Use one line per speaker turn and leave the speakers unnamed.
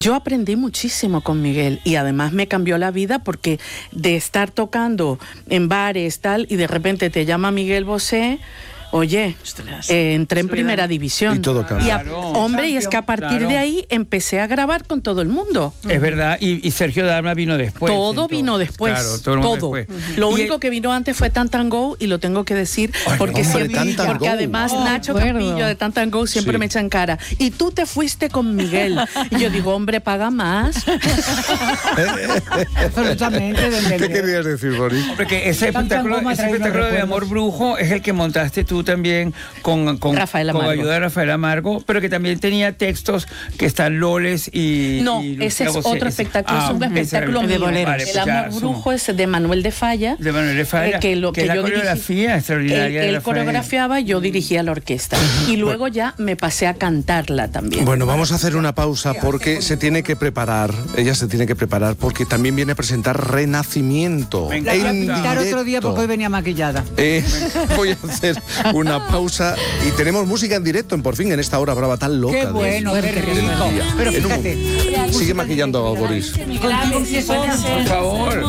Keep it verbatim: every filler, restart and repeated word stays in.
Yo aprendí muchísimo con Miguel y además me cambió la vida porque de estar tocando en bares tal y de repente te llama Miguel Bosé, oye, eh, entré en primera división.
Y todo cambió.
Y a, hombre, y es que a partir
Claro.
de ahí empecé a grabar con todo el mundo.
Es verdad, y, y Sergio Dalma vino después.
Todo
entonces.
vino después.
Claro, todo. el mundo
todo.
después.
Lo
Y
único
el-
que vino antes fue Tantan Go y lo tengo que decir
Ay,
porque,
hombre,
siempre-
Tantan
porque
Go.
además
Oh,
Nacho
acuerdo.
Capillo de Tantan Go siempre
Sí.
me echa en cara. Y tú te fuiste con Miguel. Y yo digo, hombre, paga más.
Absolutamente. desde
¿Qué
el-
querías decir, Boris?
Porque ese
Tantan
espectáculo,
Goma
ese
trae unos
espectáculo de
recuerdos.
Amor Brujo es el que montaste tú también con, con,
Rafael
con
Amargo.
ayuda de Rafael Amargo, pero que también tenía textos que están Loles y...
No,
y
ese es
Lucía Bosé.
otro espectáculo,
Ah,
es un
ese era
espectáculo
el-
mío.
boleros.
Vale,
El
pues ya,
Amor
asumo.
Brujo es de Manuel de Falla.
De Manuel de Falla,
eh, que, lo,
que
que
es la
yo dirigí-
coreografía extraordinaria
Él,
de
él
Rafael.
coreografiaba y yo dirigía la orquesta. Y luego ya me pasé a cantarla también.
Bueno, vamos a hacer una pausa porque se tiene que preparar, ella se tiene que preparar porque también viene a presentar Renacimiento.
Me
en
encanta.
La voy a pintar otro día
directo.
porque hoy venía maquillada.
Eh, voy a hacer una pausa y tenemos música en directo en Por Fin en esta hora brava tan loca.
Qué
del-
bueno, qué
del
rico.
día.
Pero
En un
fíjate.
momento. Sigue maquillando a Boris.
Con quien se pueda-
Por favor.